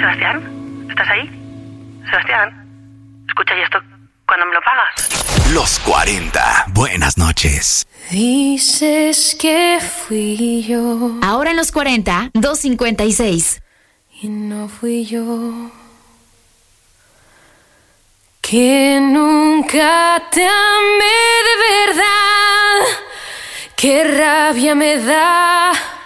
Sebastián, ¿estás ahí? Sebastián, escucha, ¿y esto cuándo me lo pagas? Los 40. Buenas noches. Dices que fui yo. Ahora en los 40, 256. Y no fui yo. Que nunca te amé de verdad. Qué rabia me da.